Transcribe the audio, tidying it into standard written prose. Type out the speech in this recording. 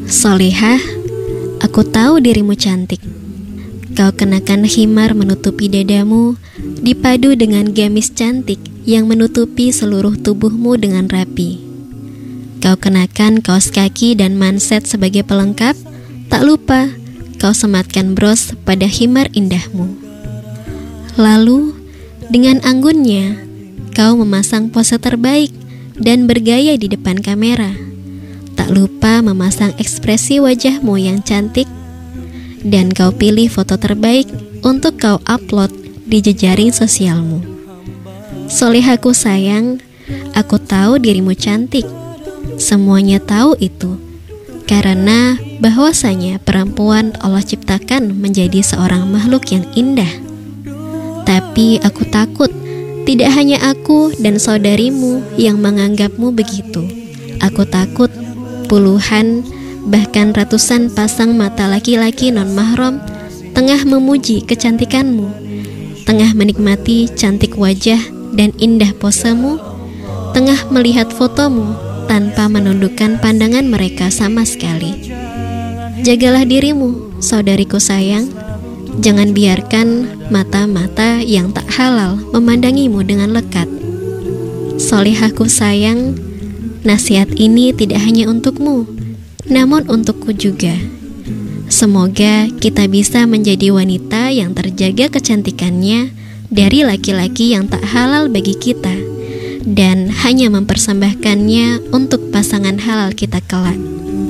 Solihah, aku tahu dirimu cantik. Kau kenakan khimar menutupi dadamu, dipadu dengan gamis cantik yang menutupi seluruh tubuhmu dengan rapi. Kau kenakan kaos kaki dan manset sebagai pelengkap, tak lupa kau sematkan bros pada khimar indahmu. Lalu, dengan anggunnya, kau memasang pose terbaik dan bergaya di depan kamera. Tak lupa memasang ekspresi wajahmu yang cantik, dan kau pilih foto terbaik untuk kau upload di jejaring sosialmu. Solihahku sayang, aku tahu dirimu cantik. Semuanya tahu itu, karena bahwasanya perempuan Allah ciptakan menjadi seorang makhluk yang indah. Tapi aku takut tidak hanya aku dan saudarimu yang menganggapmu begitu. Aku takut puluhan, bahkan ratusan pasang mata laki-laki non-mahram tengah memuji kecantikanmu, tengah menikmati cantik wajah dan indah posemu, tengah melihat fotomu tanpa menundukkan pandangan mereka sama sekali. Jagalah dirimu, saudariku sayang. Jangan biarkan mata-mata yang tak halal memandangimu dengan lekat. Solihahku sayang, nasihat ini tidak hanya untukmu, namun untukku juga. Semoga kita bisa menjadi wanita yang terjaga kecantikannya dari laki-laki yang tak halal bagi kita, dan hanya mempersembahkannya untuk pasangan halal kita kelak.